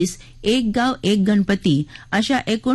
एक गाव एक गणपती अशा एकूण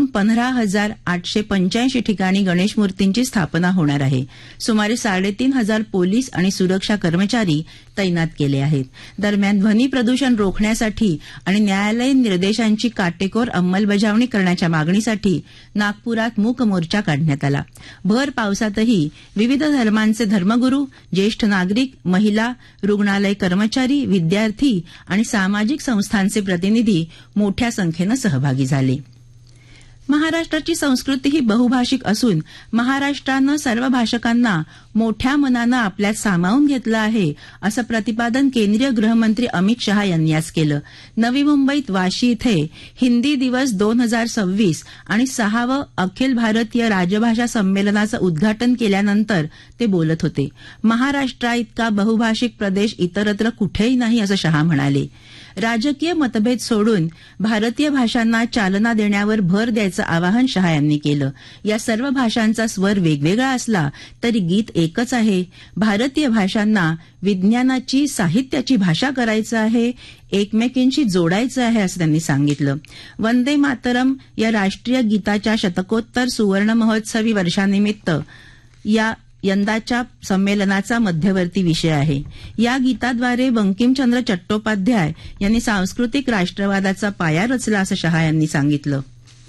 15,885 ठिकाणी गणेश मूर्तींची स्थापना होणार आहे. सुमारे 3,500 पोलीस आणि सुरक्षा कर्मचारी तैनात केले आहेत. दरम्यान ध्वनी प्रदूषण रोखण्यासाठी आणि न्यायालयीन निर्देशांची काटेकोर अंमलबजावणी करण्याच्या मागणीसाठी नागपुरात मूक मोर्चा काढण्यात आला. भर पावसातही विविध धर्मांचे धर्मगुरू, ज्येष्ठ नागरिक, महिला, रुग्णालय कर्मचारी, विद्यार्थी आणि सामाजिक संस्थांचे प्रतिनिधी मोठ्या संख्येनं सहभागी झाले. महाराष्ट्राची संस्कृती ही बहुभाषिक असून महाराष्ट्रानं सर्व भाषकांना मोठ्या मनानं आपल्यात सामावून घेतलं आहे, असं प्रतिपादन केंद्रीय गृहमंत्री अमित शहा यांनी आज केलं. नवी मुंबईत वाशी इथे हिंदी दिवस 2026 आणि 6वं अखिल भारतीय राजभाषा संमेलनाचं उद्घाटन केल्यानंतर ते बोलत होते. महाराष्ट्राइतका बहुभाषिक प्रदेश इतरत्र कुठेही नाही, असं शहा म्हणाले. राजकीय मतभेद सोडून भारतीय भाषांना चालना देण्यावर भर द्यायचं आवाहन शहा यांनी केलं. या सर्व भाषांचा स्वर वेगवेगळा असला तरी गीत एकच आहे. भारतीय भाषांना विज्ञानाची, साहित्याची भाषा करायचं आहे, एकमेकींशी जोडायचं आहे, असं त्यांनी सांगितलं. वंदे मातरम या राष्ट्रीय गीताच्या शतकोत्तर सुवर्ण महोत्सवी वर्षानिमित्त या यंदाच्या संमेलनाचा मध्यवर्ती विषय आहे. या गीताद्वारे बंकिमचंद्र चट्टोपाध्याय यांनी सांस्कृतिक राष्ट्रवादाचा पाया रचला, असं शहा यांनी सांगितलं.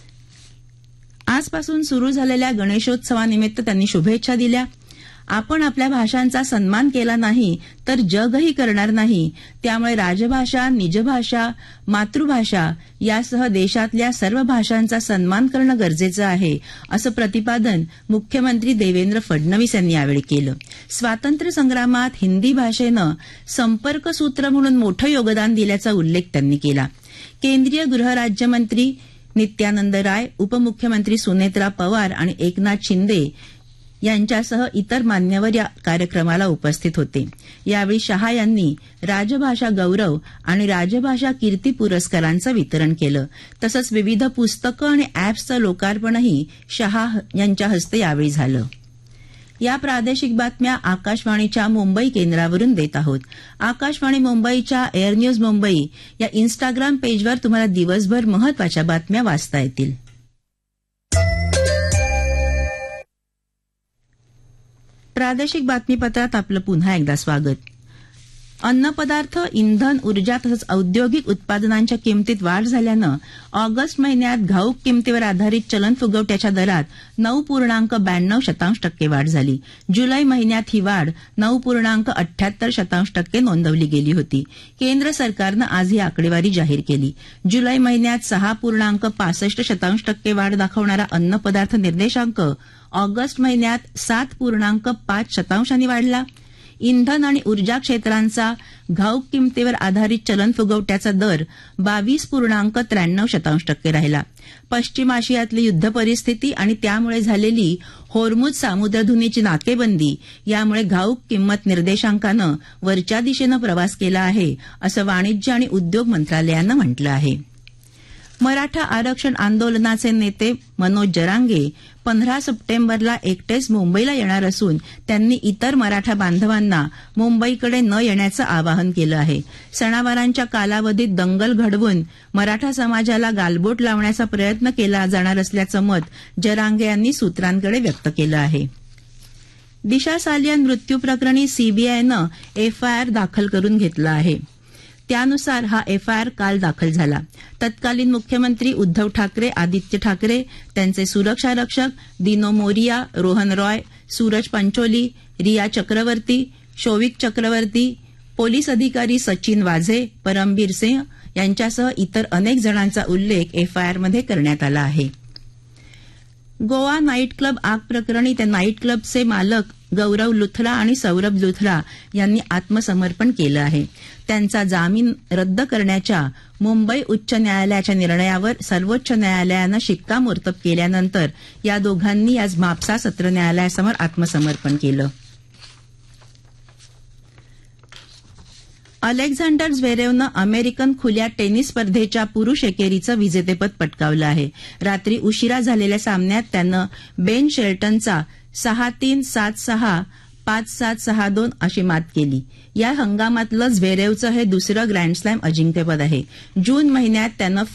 आजपासून सुरू झालेल्या गणेशोत्सवानिमित्त त्यांनी शुभेच्छा दिल्या. आपण आपल्या भाषांचा सन्मान केला नाही तर जगही करणार नाही. त्यामुळे राजभाषा, निजभाषा, मातृभाषा यासह देशातल्या सर्व भाषांचा सन्मान करणं गरजेचं आहे, असं प्रतिपादन मुख्यमंत्री देवेंद्र फडणवीस यांनी यावेळी केलं. स्वातंत्र्य संग्रामात हिंदी भाषेनं संपर्कसूत्र म्हणून मोठं योगदान दिल्याचा उल्लेख त्यांनी केला. केंद्रीय गृहराज्यमंत्री नित्यानंद राय, उपमुख्यमंत्री सुनेत्रा पवार आणि एकनाथ शिंदे यांच्यासह इतर मान्यवर या कार्यक्रमाला उपस्थित होते. यावेळी शहा यांनी राजभाषा गौरव आणि राजभाषा कीर्ती पुरस्कारांचं वितरण केलं. तसंच विविध पुस्तकं आणि अॅप्सचं लोकार्पणही शहा यांच्या हस्ते यावेळी झालं. या प्रादेशिक बातम्या आकाशवाणीच्या मुंबई केंद्रावरून देत आहोत. आकाशवाणी मुंबईच्या एअर न्यूज मुंबई या इन्स्टाग्राम पेजवर तुम्हाला दिवसभर महत्वाच्या बातम्या वाचता येतील. प्रादेशिक बातमीपत्रात आपलं पुन्हा एकदा स्वागत. अन्नपदार्थ, इंधन, ऊर्जा तसंच औद्योगिक उत्पादनांच्या किमतीत वाढ झाल्यानं ऑगस्ट महिन्यात घाऊक किमतीवर आधारित चलन फुगवट्याच्या दरात 9.92% वाढ झाली. जुलै महिन्यात ही वाढ 9.78% नोंदवली गेली होती. केंद्र सरकारनं आज ही आकडेवारी जाहीर केली. जुलै महिन्यात 6.65% वाढ दाखवणारा अन्नपदार्थ निर्देशांक ऑगस्ट महिन्यात 7.5% वाढला. इंधन आणि ऊर्जा क्षेत्रांचा घाऊक किमतीवर आधारित चलन फुगवट्याचा दर 22.93% राहिला. पश्चिम आशियातली युद्ध परिस्थिती आणि त्यामुळे झालेली होर्मुझ सामुद्रधुनीची नाकेबंदी यामुळे घाऊक किंमत निर्देशांकानं वरच्या दिशेनं प्रवास केला आहे, असं वाणिज्य आणि उद्योग मंत्रालयानं म्हटलं आहे. मराठा आरक्षण आंदोलनाचे नेते मनोज जरांगे 15 सप्टेंबरला एकटेच मुंबईला येणार असून त्यांनी इतर मराठा बांधवांना मुंबईकडे न येण्याचं आवाहन केलं आहे. सणावारांच्या कालावधीत दंगल घडवून मराठा समाजाला गालबोट लावण्याचा प्रयत्न केला जाणार असल्याचं मत जरांगे यांनी सूत्रांकडे व्यक्त केलं आहे. दिशा सालियान मृत्यू प्रकरणी सीबीआयनं एफआयआर दाखल करून घेतला आहे. त्यानुसार हा एफआयआर काल दाखल झाला. तत्कालीन मुख्यमंत्री उद्धव ठाकरे, आदित्य ठाकरे, त्यांचे सुरक्षा रक्षक दिनो मोरिया, रोहन रॉय, सूरज पंचोली, रिया चक्रवर्ती, शोविक चक्रवर्ती, पोलीस अधिकारी सचिन वाझे, परमबीर सिंह यांच्यासह इतर अनेक जणांचा उल्लेख एफआयआरमध्ये करण्यात आला आहे. गोवा नाईट क्लब आग प्रकरणी त्या नाईट क्लबचे मालक गौरव लुथरा आणि सौरभ लुथरा यांनी आत्मसमर्पण केलं आहे. त्यांचा जामीन रद्द करण्याच्या मुंबई उच्च न्यायालयाच्या निर्णयावर सर्वोच्च न्यायालयानं शिक्कामोर्तब केल्यानंतर या दोघांनी आज म्हापसा सत्र न्यायालयासमोर आत्मसमर्पण केलं. अलेक्झांडर झ्वेरेवनं अमेरिकन खुल्या टेनिस स्पर्धेच्या पुरुष एकेरीचं विजेतेपद पटकावलं आहे. रात्री उशिरा झालेल्या सामन्यात त्यानं बेन शेल्टनचा 6-3, 7-6, 5-7-6-2 अशी मात केली. या हंगामातलं झ्वेरेवचं हे दुसरं ग्रँडस्लॅम अजिंक्यपद आहे. जून महिन्यात त्यानं